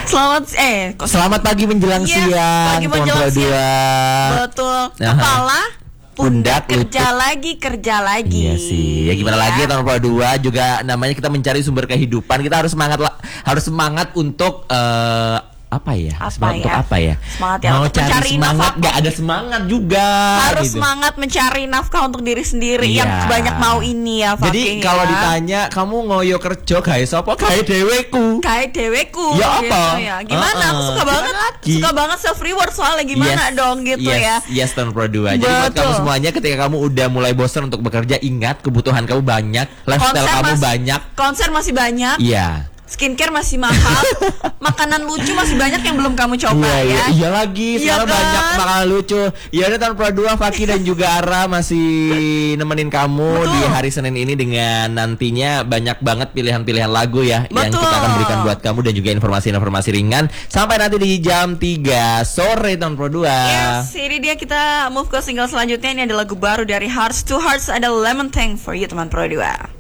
Selamat pagi menjelang siang. Pagi menjelang siang. Betul. Kepala pundak kerja lagi. Iya sih. Ya gimana lagi tahun 22 juga namanya kita mencari sumber kehidupan. Kita harus semangat untuk Semangat ya, mau untuk cari semangat, nggak ada semangat juga. Harus semangat mencari nafkah untuk diri sendiri yang banyak mau ini ya. Jadi kalau ditanya kamu ngoyo kerja gawe sapa? Gawe deweku. Ya apa? Gitu ya. Gimana? Aku suka banget self reward soalnya gimana dong gitu ya. Yes, tahun 22. Jadi buat kamu semuanya ketika kamu udah mulai bosan untuk bekerja, ingat kebutuhan kamu banyak, lifestyle kamu banyak, konser masih banyak. Iya. Skincare masih mahal, makanan lucu masih banyak yang belum kamu coba ya. Iya lagi, sekarang banyak makanan lucu. Ya udah tahun 22 Faki dan juga Ara masih nemenin kamu di hari Senin ini dengan nantinya banyak banget pilihan-pilihan lagu ya yang kita akan berikan buat kamu dan juga informasi-informasi ringan sampai nanti di jam 3 sore tahun 22. Yes, ini dia kita move ke single selanjutnya. Ini ada lagu baru dari Hearts to Hearts, ada Lemon Tang for You teman Pro 2.